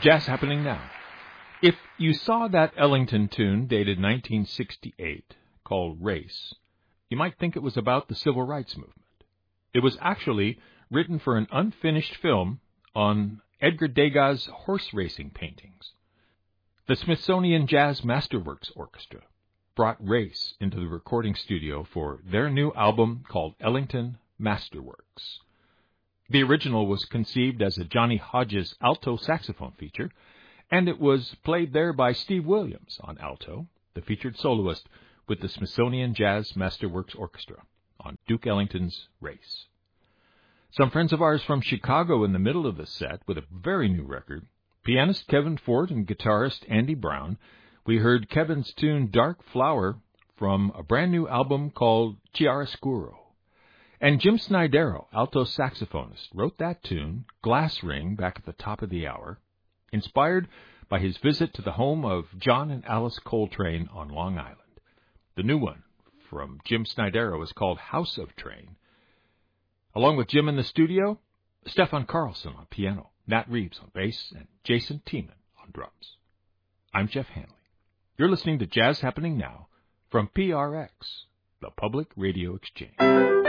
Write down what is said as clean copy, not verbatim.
Jazz Happening Now. If you saw that Ellington tune dated 1968 called Race, you might think it was about the civil rights movement. It was actually written for an unfinished film on Edgar Degas' horse racing paintings. The Smithsonian Jazz Masterworks Orchestra brought Race into the recording studio for their new album called Ellington Masterworks. The original was conceived as a Johnny Hodges alto saxophone feature, and it was played there by Steve Williams on alto, the featured soloist with the Smithsonian Jazz Masterworks Orchestra on Duke Ellington's Race. Some friends of ours from Chicago in the middle of the set with a very new record, pianist Kevin Ford and guitarist Andy Brown. We heard Kevin's tune Dark Flower from a brand new album called Chiaroscuro. And Jim Snydero, alto saxophonist, wrote that tune, Glass Ring, back at the top of the hour, inspired by his visit to the home of John and Alice Coltrane on Long Island. The new one from Jim Snydero is called House of Train. Along with Jim in the studio, Stefan Carlson on piano, Nat Reeves on bass, and Jason Tiemann on drums. I'm Jeff Hanley. You're listening to Jazz Happening Now from PRX, the Public Radio Exchange.